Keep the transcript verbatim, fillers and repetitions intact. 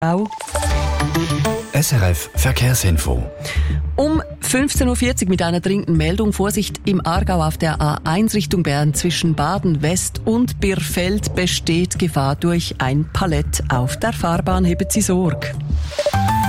Auch. S R F Verkehrsinfo. Um fünfzehn Uhr vierzig mit einer dringenden Meldung. Vorsicht im Aargau auf der A eins Richtung Bern zwischen Baden West und Birfeld besteht Gefahr durch ein Palett auf der Fahrbahn. Hebt Sie Sorge.